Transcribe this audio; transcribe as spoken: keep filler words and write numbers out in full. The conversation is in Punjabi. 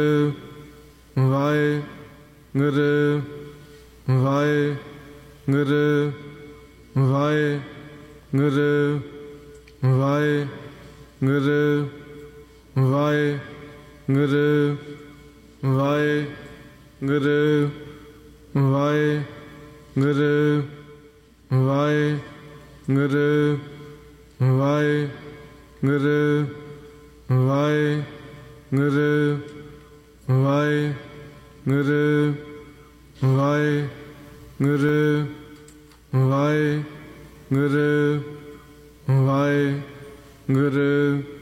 ਵਾਹਿਗੁਰੂ ਵਾਹਿਗੁਰੂ ਵਾਹਿਗੁਰੂ ਵਾਹਿਗੁਰੂ ਵਾਹਿਗੁਰੂ ਵਾਹਿਗੁਰੂ ਵਾਹਿਗੁਰੂ ਵਾਹਿਗੁਰੂ ਵਾਹਿਗੁਰੂ ਵਾਹਿਗੁਰੂ ਵਾਹਿਗੁਰੂ ਵਾਹਿਗੁਰੂ ਵਾਹਿਗੁਰੂ ਵਾਹਿਗੁਰੂ